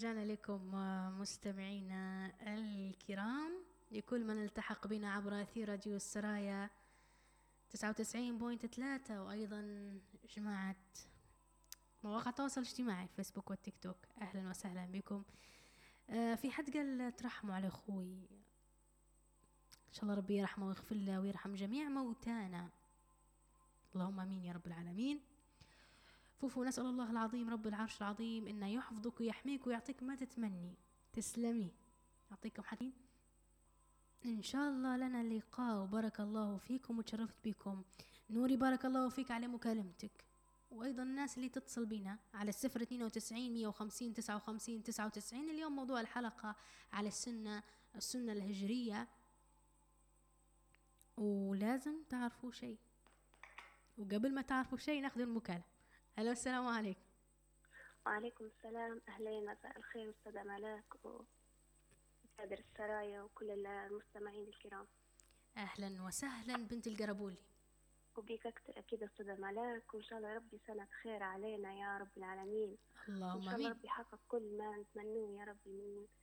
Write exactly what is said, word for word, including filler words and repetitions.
رجعنا لكم مستمعينا الكرام، لكل من التحق بنا عبر أثير راديو السرايا تسعة وتسعين فاصلة ثلاثة، وأيضا جماعة مواقع التواصل الاجتماعي الفيسبوك والتيك توك. أهلا وسهلا بكم. في حد قال ترحموا على أخوي، إن شاء الله ربي يرحمه ويغفر له ويرحم جميع موتانا، اللهم آمين يا رب العالمين. فوفو، نسأل الله العظيم رب العرش العظيم إنه يحفظك ويحميك ويعطيك ما تتمني. تسلمي، يعطيكم حكيم إن شاء الله. لنا اللقاء وبارك الله فيكم وتشرفت بكم. نوري بارك الله فيك على مكالمتك، وأيضا الناس اللي تتصل بنا على الصفر اثنين وتسعين مية وخمسين تسعة وخمسين تسعة وتسعين. اليوم موضوع الحلقة على السنة السنة الهجرية، ولازم تعرفوا شيء، وقبل ما تعرفوا شيء ناخذ المكالمة. ألو، السلام عليكم. وعليكم السلام، أهلين، مساء الخير أستاذة ملاك وكادر السرايا وكل المستمعين الكرام. أهلا وسهلا بنت القربولي، وبيك أكتر أكيد أستاذة ملاك، وإن شاء الله ربي سنة خير علينا يا رب العالمين. اللهم إن شاء الله آمين. ربي يحقق كل ما نتمنوه يا ربي من